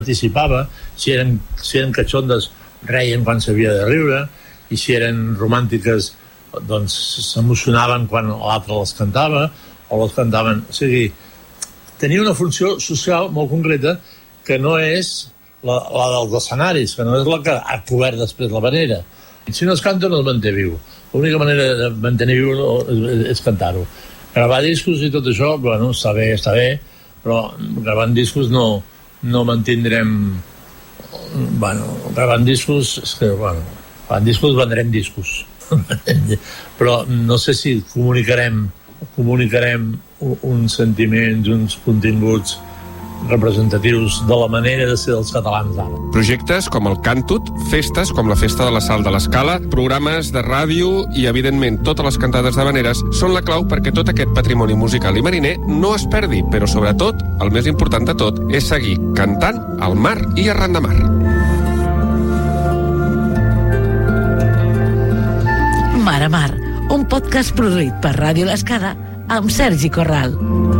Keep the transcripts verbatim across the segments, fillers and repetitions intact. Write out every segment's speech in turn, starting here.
anticipava, si eren, si eren catxondes reien quan s'havia de riure, i si eren romàntiques doncs s'emocionaven quan l'altre les cantava, o les cantaven. O sigui, tenia una funció social molt concreta que no és la, la dels escenaris, que no és la que ha cobert després la vanera. Si no es canta no es manté viu. L'única manera de mantenir viu és cantar-ho. Gravar discos i tot això, bueno, està bé, està bé, però gravant discos no, no mantindrem... Bueno, gravant discos, és que, bueno, gravant discos vendrem discos. Però no sé si comunicarem, comunicarem uns sentiments, uns continguts representatius de la manera de ser dels catalans ara. Projectes com el Cantut, festes com la Festa de la Sal de l'Escala, programes de ràdio i, evidentment, totes les cantades d'havaneres són la clau perquè tot aquest patrimoni musical i mariner no es perdi, però, sobretot, el més important de tot és seguir cantant al mar i arran de mar. Mar a Mar, un podcast produït per Ràdio L'Escala amb Sergi Corral.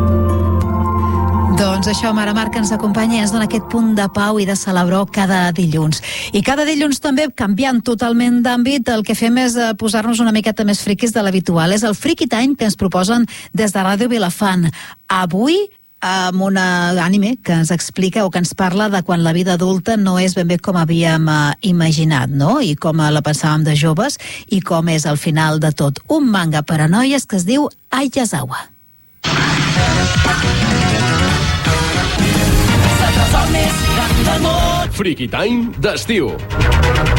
Doncs això, Mar a Mar, que ens acompanya, ens dona aquest punt de pau i de celebró cada dilluns. I cada dilluns també, canviant totalment d'àmbit, el que fem és posar-nos una miqueta més friquis de l'habitual. És el Friki Time que ens proposen des de Ràdio Vilafant. Avui, amb un anime que ens explica o que ens parla de quan la vida adulta no és ben bé com havíem uh, imaginat, no? I com la pensàvem de joves i com és el final de tot. Un manga per a noies que es diu Aiyazawa. Friki Time d'estiu.